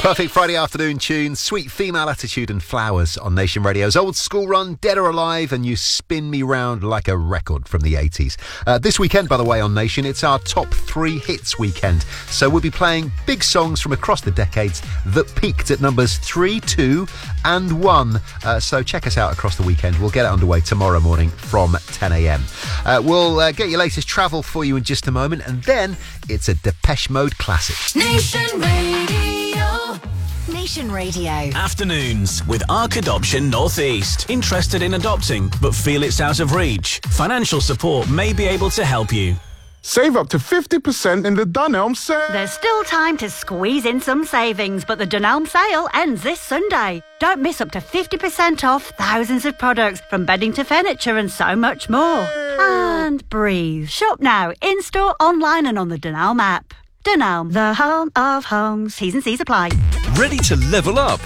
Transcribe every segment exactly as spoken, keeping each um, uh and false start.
Perfect Friday afternoon tune, Sweet Female Attitude and Flowers on Nation Radio's Old School Run, Dead or Alive, and You Spin Me Round Like a Record from the eighties. Uh, this weekend, by the way, on Nation, it's our top three hits weekend. So we'll be playing big songs from across the decades that peaked at numbers three, two and one. Uh, so check us out across the weekend. We'll get it underway tomorrow morning from ten a.m. Uh, we'll uh, get your latest travel for you in just a moment, and then it's a Depeche Mode classic. Nation Radio. Nation Radio. Afternoons with Ark Adoption Northeast. Interested in adopting but feel it's out of reach? Financial support may be able to help you. Save up to fifty percent in the Dunelm sale. There's still time to squeeze in some savings, but the Dunelm sale ends this Sunday. Don't miss up to fifty percent off thousands of products, from bedding to furniture and so much more. And breathe. Shop now, in-store, online and on the Dunelm app. Dunelm, the home of homes. T's and C's apply. Ready to level up?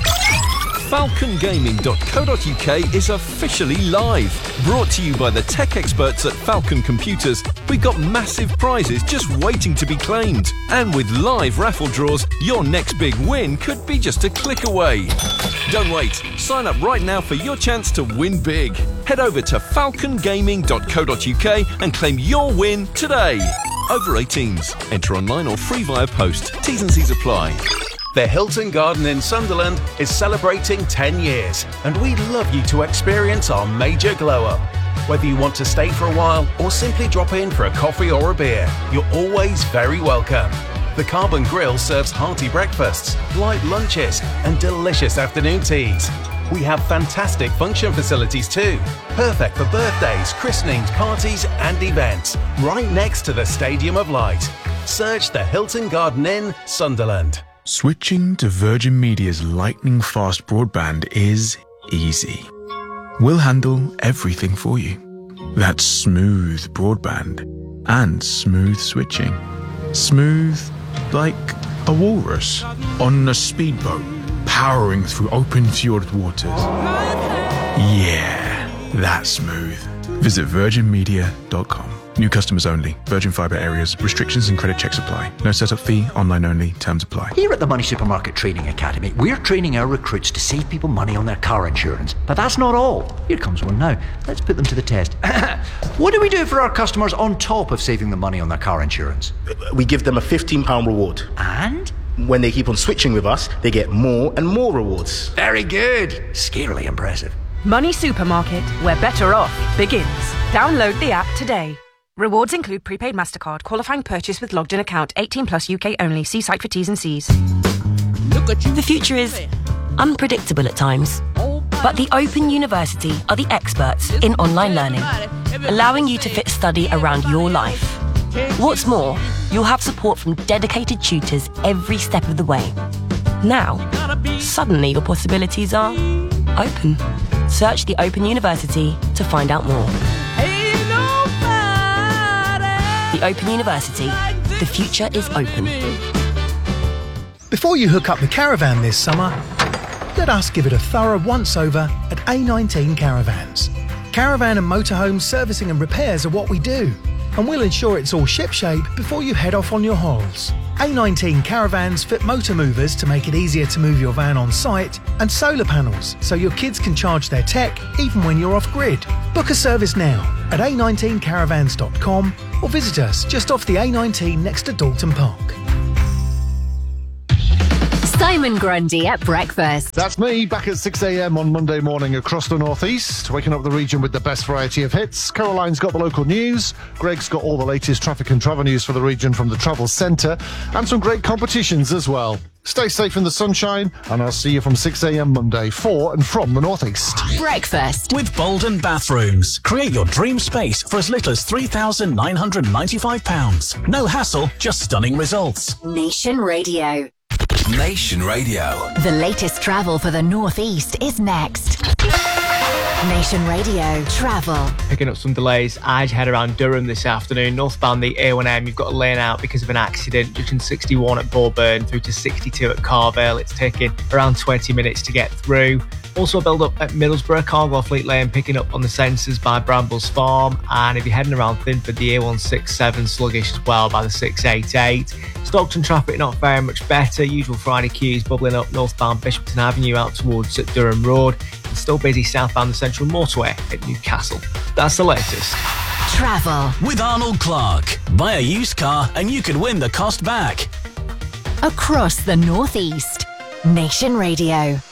falcon gaming dot co dot uk is officially live. Brought to you by the tech experts at Falcon Computers. We've got massive prizes just waiting to be claimed. And with live raffle draws, your next big win could be just a click away. Don't wait. Sign up right now for your chance to win big. Head over to falcon gaming dot co dot uk and claim your win today. Over eighteens. Enter online or free via post. T's and C's apply. The Hilton Garden in Sunderland is celebrating ten years, and we'd love you to experience our major glow-up. Whether you want to stay for a while or simply drop in for a coffee or a beer, you're always very welcome. The Carbon Grill serves hearty breakfasts, light lunches, and delicious afternoon teas. We have fantastic function facilities too, perfect for birthdays, christenings, parties, and events, right next to the Stadium of Light. Search the Hilton Garden Inn, Sunderland. Switching to Virgin Media's lightning-fast broadband is easy. We'll handle everything for you. That's smooth broadband and smooth switching. Smooth like a walrus on a speedboat powering through open fjord waters. Yeah, that's smooth. Visit virgin media dot com. New customers only. Virgin Fibre areas. Restrictions and credit checks apply. No setup fee. Online only. Terms apply. Here at the Money Supermarket Training Academy, we're training our recruits to save people money on their car insurance. But that's not all. Here comes one now. Let's put them to the test. What do we do for our customers on top of saving them money on their car insurance? We give them a fifteen pounds reward. And? When they keep on switching with us, they get more and more rewards. Very good. Scarily impressive. Money Supermarket, where better off begins. Download the app today. Rewards include prepaid MasterCard, qualifying purchase with logged in account, eighteen plus U K only. See site for T's and C's. The future is unpredictable at times, but the Open University are the experts in online learning, allowing you to fit study around your life. What's more, you'll have support from dedicated tutors every step of the way. Now, suddenly your possibilities are open. Search the Open University to find out more. The Open University. The future is open. Before you hook up the caravan this summer, let us give it a thorough once-over at A nineteen Caravans. Caravan and motorhome servicing and repairs are what we do, and we'll ensure it's all shipshape before you head off on your holes. A nineteen Caravans fit motor movers to make it easier to move your van on site, and solar panels so your kids can charge their tech even when you're off-grid. Book a service now at a nineteen caravans dot com or visit us just off the A nineteen next to Dalton Park. Simon Grundy at breakfast. That's me, back at six a.m. on Monday morning across the northeast, waking up the region with the best variety of hits. Caroline's got the local news, Greg's got all the latest traffic and travel news for the region from the Travel Centre, and some great competitions as well. Stay safe in the sunshine, and I'll see you from six a.m. Monday for and from the northeast. Breakfast with Bolden Bathrooms. Create your dream space for as little as three thousand nine hundred ninety-five pounds. No hassle, just stunning results. Nation Radio. Nation Radio. The latest travel for the northeast is next. Nation Radio Travel. Picking up some delays as you head around Durham this afternoon. Northbound the A one M, you've got a lane out because of an accident. Junction sixty-one at Bulburn through to sixty-two at Carvale. It's taking around twenty minutes to get through. Also a build-up at Middlesbrough, Carwell Fleet Lane picking up on the sensors by Brambles Farm, and if you're heading around Thinford, the A one sixty-seven sluggish as well by the six eighty-eight. Stockton traffic not very much better, usual Friday queues bubbling up northbound Bishopton Avenue out towards Durham Road, and still busy southbound the Central Motorway at Newcastle. That's the latest. Travel with Arnold Clark. Buy a used car and you could win the cost back. across the North East. Nation Radio.